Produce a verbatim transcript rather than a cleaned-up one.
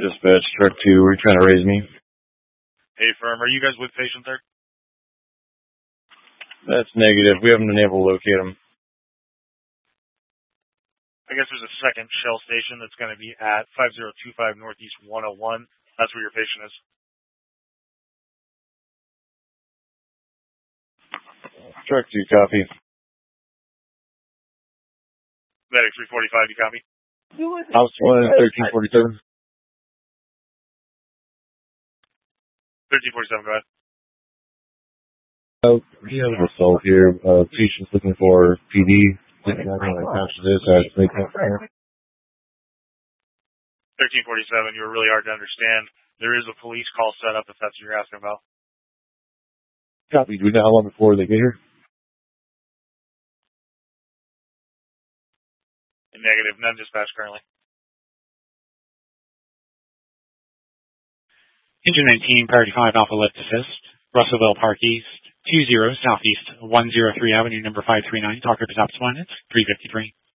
Dispatch, truck two, were you trying to raise me? Hey, firm, are you guys with patient third? That's negative. We haven't been able to locate him. I guess there's a second Shell station that's going to be at five zero two five Northeast one oh one. That's where your patient is. Truck two, copy. Medic three forty-five, you copy? House one, thirteen forty-seven. thirteen forty-seven, go ahead. Oh, we have an assault here. Uh, patient's looking for P D. Thinking I'm going to capture this. I just make that fire. thirteen forty-seven, you were really hard to understand. There is a police call set up if that's what you're asking about. Copy. Do we know how long before they get here? Negative, none dispatched currently. Engine nineteen, priority five, Alpha Lift Assist, Russellville Park East, two zero Southeast one oh three Avenue, number five three nine, Talker Pizzapps one, it's three fifty-three.